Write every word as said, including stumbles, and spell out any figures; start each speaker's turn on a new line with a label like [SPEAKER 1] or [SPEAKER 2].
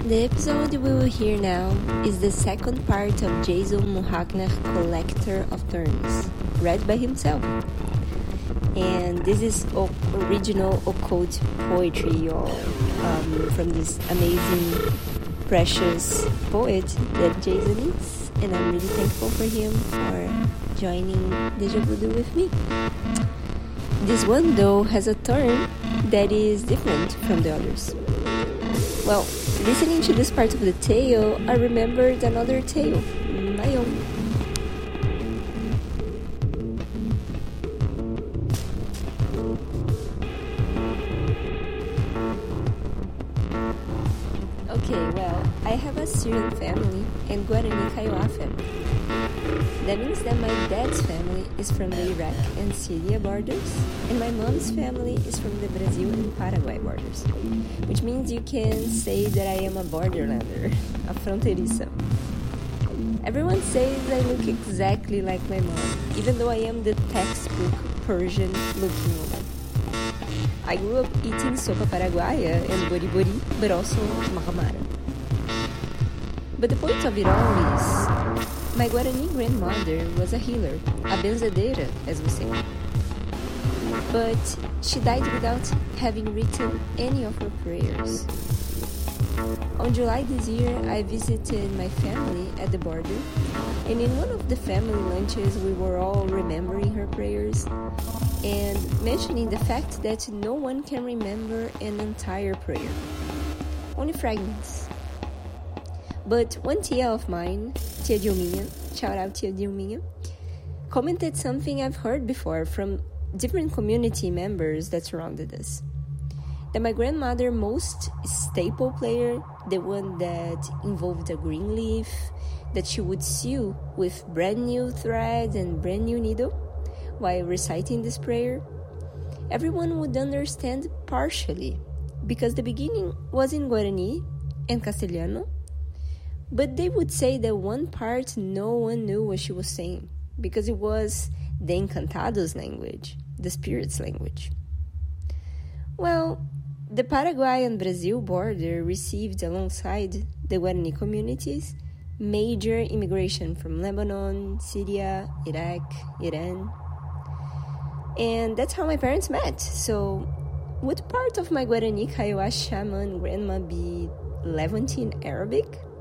[SPEAKER 1] The episode we will hear now is the second part of Jason Muhakner Collector of Turns, read by himself. And this is o- original occult poetry or, um, from this amazing, precious poet that Jason is. And I'm really thankful for him for joining Deja Voodoo with me. This one, though, has a turn that is different from the others. Well, listening to this part of the tale, I remembered another tale, my own. Okay, well, I have a Syrian family and Guarani Kaiowá family. That means that my dad's family is from the Iraq and Syria borders, and my mom's family is from the Brazil and Paraguay borders, which means you can say that I am a borderlander, a fronteiriça. Everyone says I look exactly like my mom, even though I am the textbook Persian-looking woman. I grew up eating sopa paraguaya and bori bori, but also mahamara. But the point of it all is, my Guarani grandmother was a healer, a benzedeira, as we say. But she died without having written any of her prayers. On July this year, I visited my family at the border, and in one of the family lunches, we were all remembering her prayers and mentioning the fact that no one can remember an entire prayer, only fragments. But one tia of mine, Tia Dilminha, shout out Tia Dilminha, commented something I've heard before from different community members that surrounded us. That my grandmother's most staple player, the one that involved a green leaf, that she would sew with brand new thread and brand new needle while reciting this prayer, everyone would understand partially, because the beginning was in Guarani and Castelhano, but they would say that one part no one knew what she was saying, because it was the Encantados language, the spirits language. Well, the Paraguay and Brazil border received, alongside the Guarani communities, major immigration from Lebanon, Syria, Iraq, Iran. And that's how my parents met. So, would part of my Guarani Kaiowá shaman grandma be Levantine Arabic?